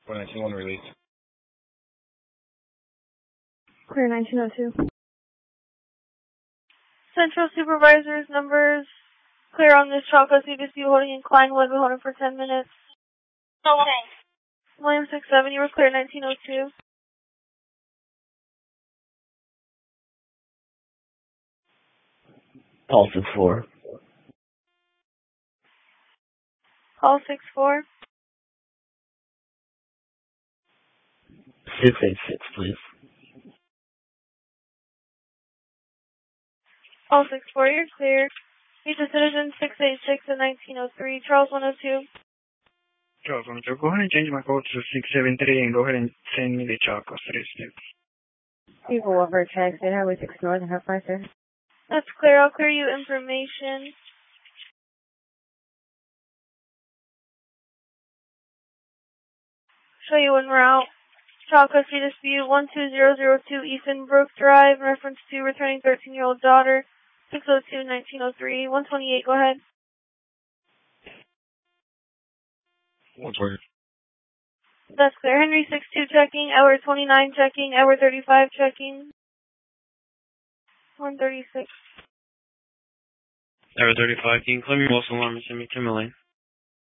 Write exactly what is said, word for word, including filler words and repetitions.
four nineteen one release. Clear nineteen oh two. Central supervisors numbers clear on this Chalco C B C holding in Klein Wood. We're holding for ten minutes. Okay. William six seven, you were clear nineteen oh two. Call six four. Call six four. six eight six, please. Call six four, you're clear. He's a citizen six eight six at nineteen oh three. Charles one oh two. Charles one oh two, go ahead and change my code to six seven three and go ahead and send me the Chalco statistics. People over text at Highway six North and have five sir. That's clear. I'll clear you information. Show you en route. Chalco C dispute one two zero zero two Ethan Brook Drive, reference to returning thirteen-year-old daughter, six oh two nineteen oh three, one twenty-eight, go ahead. What's word? That's clear. Henry six two checking, hour twenty-nine checking, hour thirty-five checking, one thirty-six. Hour thirty-five, can you claim your most alarm and send me to Milane?